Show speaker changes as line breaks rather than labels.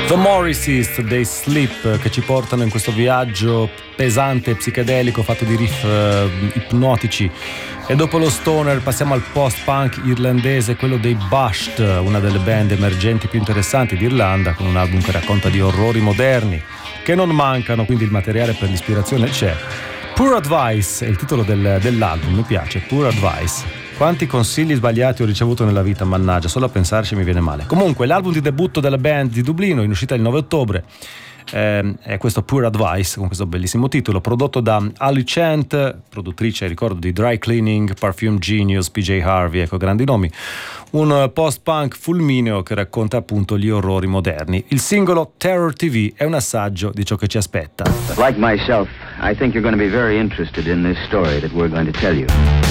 The Morrises dei Sleep, che ci portano in questo viaggio pesante e psichedelico fatto di riff ipnotici. E dopo lo stoner passiamo al post-punk irlandese, quello dei Bashed, una delle band emergenti più interessanti d'Irlanda, con un album che racconta di orrori moderni che non mancano, quindi il materiale per l'ispirazione c'è. Poor Advice è il titolo dell'album, mi piace, Poor Advice. Quanti consigli sbagliati ho ricevuto nella vita, mannaggia, solo a pensarci mi viene male. Comunque, l'album di debutto della band di Dublino, in uscita il 9 ottobre, è questo Poor Advice, con questo bellissimo titolo, prodotto da Ali Chant, produttrice, ricordo, di Dry Cleaning, Perfume Genius, PJ Harvey, ecco, grandi nomi. Un post-punk fulmineo che racconta appunto gli orrori moderni. Il singolo Terror TV è un assaggio di ciò che ci aspetta.
Like myself, I think you're going to be very interested in this story that we're going to tell you.